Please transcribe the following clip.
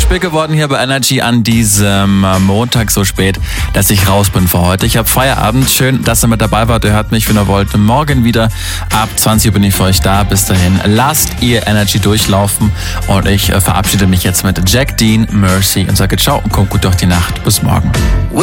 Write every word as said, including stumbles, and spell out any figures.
spät geworden hier bei Energy an diesem Montag so spät, dass ich raus bin für heute. Ich habe Feierabend. Schön, dass ihr mit dabei wart. Ihr hört mich, wenn ihr wollt, morgen wieder. Ab zwanzig Uhr bin ich für euch da. Bis dahin lasst ihr Energy durchlaufen und ich verabschiede mich jetzt mit Jack Dean, Mercy und sage ciao und kommt gut durch die Nacht. Bis morgen.